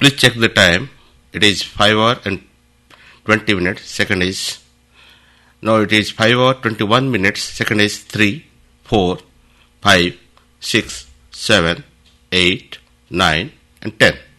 Please check the time. It is 5 hours and 20 minutes. Second is, now it is 5 hours 21 minutes. Second is 3, 4, 5, 6, 7, 8, 9 and 10.